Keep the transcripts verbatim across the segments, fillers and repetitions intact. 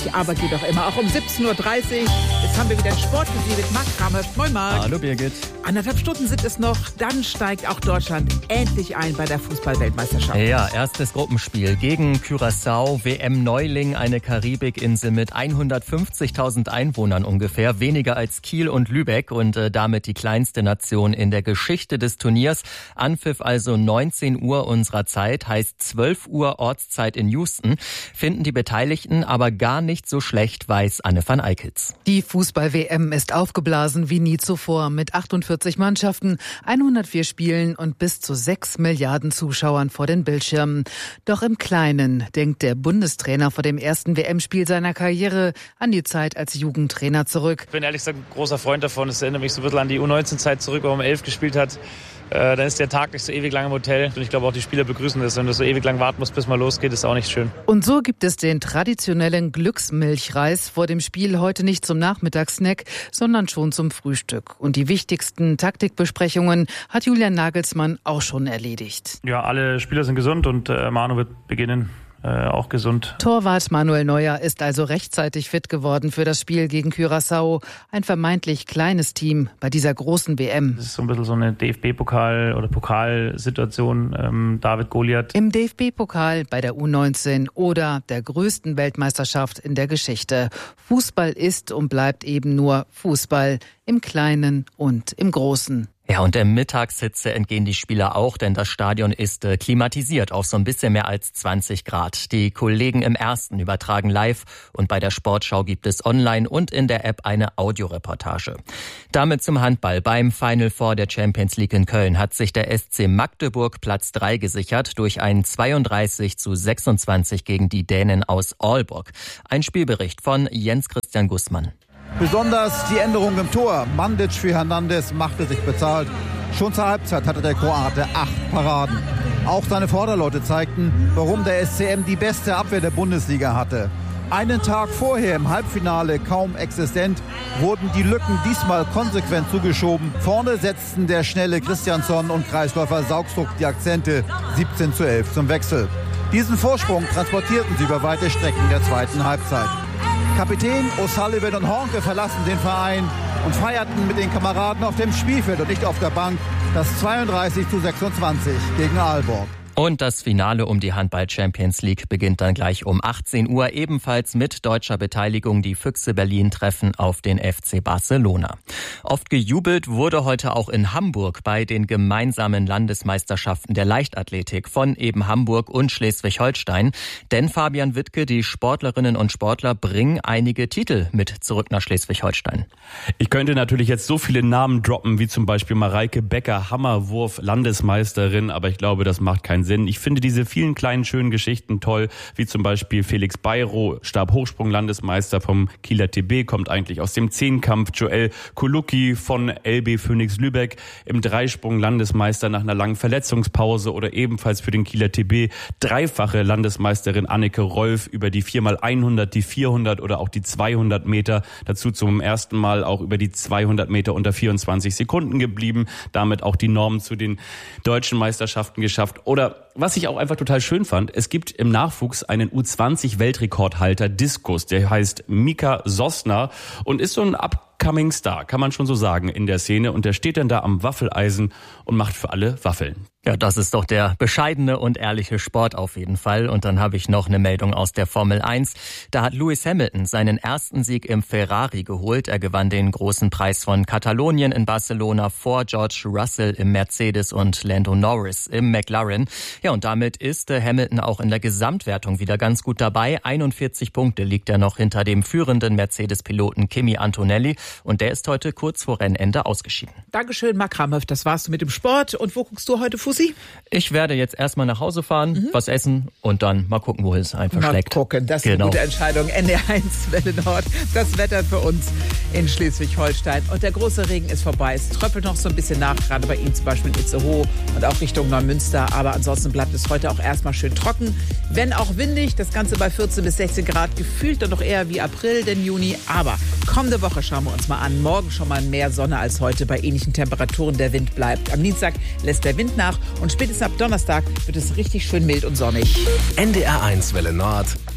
Die Arbeit geht doch immer, auch um siebzehn Uhr dreißig. Jetzt haben wir wieder ein Sportvisite mit Marc Kramhöft. Moin Marc. Hallo Birgit. Anderthalb Stunden sind es noch, dann steigt auch Deutschland endlich ein bei der Fußball-Weltmeisterschaft. Ja, erstes Gruppenspiel gegen Curaçao, W M-Neuling, eine Karibikinsel mit hundertfünfzigtausend Einwohnern ungefähr, weniger als Kiel und Lübeck und äh, damit die kleinste Nation in der Geschichte des Turniers. Anpfiff also neunzehn Uhr unserer Zeit, heißt zwölf Uhr Ortszeit in Houston. Finden die Beteiligten aber gar nicht so schlecht, weiß Anne van Eickels. Die Fußball-W M ist aufgeblasen wie nie zuvor mit achtundvierzig Mannschaften, hundertvier Spielen und bis zu sechs Milliarden Zuschauern vor den Bildschirmen. Doch im Kleinen denkt der Bundestrainer vor dem ersten W M-Spiel seiner Karriere an die Zeit als Jugendtrainer zurück. Ich bin ehrlich gesagt ein großer Freund davon. Es erinnert mich so ein bisschen an die U neunzehn Zeit zurück, wo man elf gespielt hat. Äh, dann ist der Tag nicht so ewig lang im Hotel. Und ich glaube auch die Spieler begrüßen das. Wenn du so ewig lang warten musst, bis mal losgeht, ist auch nicht schön. Und so gibt es den traditionellen Glücksmilchreis vor dem Spiel heute nicht zum Nachmittagssnack, sondern schon zum Frühstück. Und die wichtigsten Taktikbesprechungen hat Julian Nagelsmann auch schon erledigt. Ja, alle Spieler sind gesund und äh, Manu wird beginnen. Äh, auch gesund. Torwart Manuel Neuer ist also rechtzeitig fit geworden für das Spiel gegen Curaçao. Ein vermeintlich kleines Team bei dieser großen W M. Das ist so ein bisschen so eine D F B-Pokal- oder Pokalsituation. Ähm, David Goliath. Im D F B-Pokal, bei der U neunzehn oder der größten Weltmeisterschaft in der Geschichte. Fußball ist und bleibt eben nur Fußball im Kleinen und im Großen. Ja, und der Mittagshitze entgehen die Spieler auch, denn das Stadion ist äh, klimatisiert auf so ein bisschen mehr als zwanzig Grad. Die Kollegen im Ersten übertragen live und bei der Sportschau gibt es online und in der App eine Audioreportage. Damit zum Handball. Beim Final Four der Champions League in Köln hat sich der S C Magdeburg Platz drei gesichert durch ein zweiunddreißig zu sechsundzwanzig gegen die Dänen aus Aalborg. Ein Spielbericht von Jens Christian Gussmann. Besonders die Änderung im Tor. Mandic für Hernandez machte sich bezahlt. Schon zur Halbzeit hatte der Kroate acht Paraden. Auch seine Vorderleute zeigten, warum der S C M die beste Abwehr der Bundesliga hatte. Einen Tag vorher im Halbfinale kaum existent, wurden die Lücken diesmal konsequent zugeschoben. Vorne setzten der schnelle Christiansson und Kreisläufer Saugstruck die Akzente, siebzehn zu elf zum Wechsel. Diesen Vorsprung transportierten sie über weite Strecken der zweiten Halbzeit. Kapitän O'Sullivan und Hornke verlassen den Verein und feierten mit den Kameraden auf dem Spielfeld und nicht auf der Bank das zweiunddreißig zu sechsundzwanzig gegen Aalborg. Und das Finale um die Handball-Champions League beginnt dann gleich um achtzehn Uhr, ebenfalls mit deutscher Beteiligung. Die Füchse Berlin treffen auf den F C Barcelona. Oft gejubelt wurde heute auch in Hamburg bei den gemeinsamen Landesmeisterschaften der Leichtathletik von eben Hamburg und Schleswig-Holstein. Denn Fabian Wittke, die Sportlerinnen und Sportler bringen einige Titel mit zurück nach Schleswig-Holstein. Ich könnte natürlich jetzt so viele Namen droppen, wie zum Beispiel Mareike Becker, Hammerwurf, Landesmeisterin, aber ich glaube, das macht keinen Sinn. Ich finde diese vielen kleinen, schönen Geschichten toll, wie zum Beispiel Felix Beiro, Stabhochsprung-Landesmeister vom Kieler T B, kommt eigentlich aus dem Zehnkampf. Joel Kolucki von L B Phoenix Lübeck, im Dreisprung Landesmeister nach einer langen Verletzungspause, oder ebenfalls für den Kieler T B dreifache Landesmeisterin Anneke Rolf über die vier mal hundert, die vierhundert oder auch die zweihundert Meter. Dazu zum ersten Mal auch über die zweihundert Meter unter vierundzwanzig Sekunden geblieben, damit auch die Norm zu den deutschen Meisterschaften geschafft. Oder was ich auch einfach total schön fand, es gibt im Nachwuchs einen U zwanzig Weltrekordhalter Diskus, der heißt Mika Sosna und ist so ein upcoming Star, kann man schon so sagen, in der Szene. Und der steht dann da am Waffeleisen und macht für alle Waffeln. Ja, das ist doch der bescheidene und ehrliche Sport auf jeden Fall. Und dann habe ich noch eine Meldung aus der Formel eins. Da hat Lewis Hamilton seinen ersten Sieg im Ferrari geholt. Er gewann den großen Preis von Katalonien in Barcelona vor George Russell im Mercedes und Lando Norris im McLaren. Ja, und damit ist Hamilton auch in der Gesamtwertung wieder ganz gut dabei. einundvierzig Punkte liegt er noch hinter dem führenden Mercedes-Piloten Kimi Antonelli. Und der ist heute kurz vor Rennende ausgeschieden. Dankeschön, Marc Kramhöft. Das war's mit dem Sport. Und wo guckst du heute Fußball? Ich werde jetzt erstmal nach Hause fahren, mhm. was essen und dann mal gucken, wo es einfach schlägt. Mal gucken, das ist genau. Eine gute Entscheidung. N D R eins Welle Nord, das Wetter für uns in Schleswig-Holstein. Und der große Regen ist vorbei. Es tröppelt noch so ein bisschen nach, gerade bei Ihnen zum Beispiel in Itzehoe und auch Richtung Neumünster. Aber ansonsten bleibt es heute auch erstmal schön trocken. Wenn auch windig, das Ganze bei vierzehn bis sechzehn Grad, gefühlt dann doch eher wie April, denn Juni. Aber kommende Woche schauen wir uns mal an. Morgen schon mal mehr Sonne als heute bei ähnlichen Temperaturen. Der Wind bleibt. Am Dienstag lässt der Wind nach und spätestens ab Donnerstag wird es richtig schön mild und sonnig. N D R eins Welle Nord.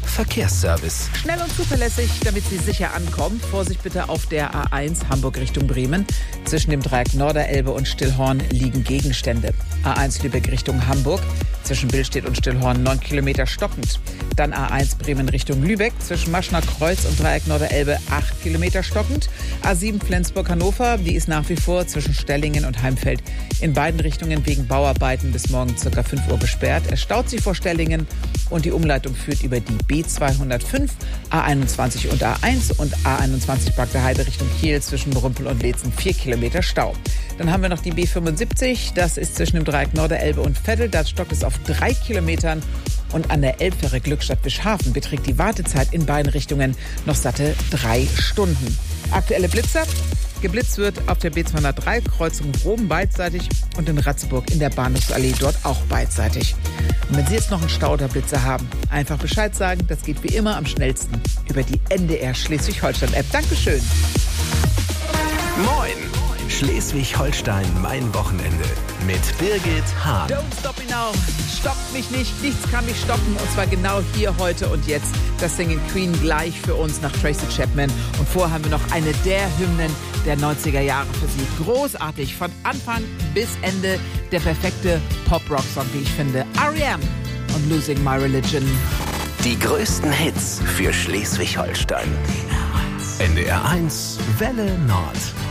Verkehrsservice. Schnell und zuverlässig, damit Sie sicher ankommen. Vorsicht bitte auf der A eins Hamburg Richtung Bremen. Zwischen dem Dreieck Norderelbe und Stillhorn liegen Gegenstände. A eins Lübeck Richtung Hamburg. Zwischen Billstedt und Stillhorn neun Kilometer stockend. Dann A eins Bremen Richtung Lübeck. Zwischen Maschner Kreuz und Dreieck Norderelbe acht Kilometer stockend. A sieben Flensburg-Hannover. Die ist nach wie vor zwischen Stellingen und Heimfeld in beiden Richtungen wegen Bauarbeiten bis morgen ca. fünf Uhr gesperrt. Es staut sich vor Stellingen und die Umleitung führt über die B zweihundertfünf, A einundzwanzig und A eins und A einundzwanzig Bagde Heide Richtung Kiel zwischen Brümpel und Leetzen vier Kilometer Stau. Dann haben wir noch die B fünfundsiebzig, das ist zwischen dem Dreieck Norderelbe und Veddel, da stockt es auf drei Kilometern. Und an der Elbfähre Glückstadt-Wischhafen beträgt die Wartezeit in beiden Richtungen noch satte drei Stunden. Aktuelle Blitzer. Geblitzt wird auf der B zweihundertdrei, Kreuzung Rom beidseitig und in Ratzeburg in der Bahnhofsallee dort auch beidseitig. Und wenn Sie jetzt noch einen Stau oder Blitzer haben, einfach Bescheid sagen. Das geht wie immer am schnellsten über die N D R Schleswig-Holstein-App. Dankeschön. Moin! Schleswig-Holstein, mein Wochenende mit Birgit Hahn. Don't stop me now. Stoppt mich nicht. Nichts kann mich stoppen. Und zwar genau hier, heute und jetzt. Das singen Queen gleich für uns nach Tracy Chapman. Und vorher haben wir noch eine der Hymnen der neunziger Jahre für Sie. Großartig. Von Anfang bis Ende der perfekte Pop-Rock-Song, wie ich finde. R E M und Losing My Religion. Die größten Hits für Schleswig-Holstein. N D R eins Welle Nord.